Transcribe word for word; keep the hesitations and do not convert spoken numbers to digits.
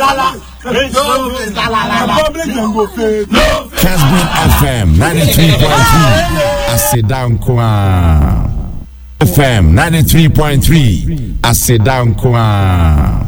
Casbon F M ninety-three point three. I sit down, Kwa. F M ninety-three point three. I sit down, Kwa.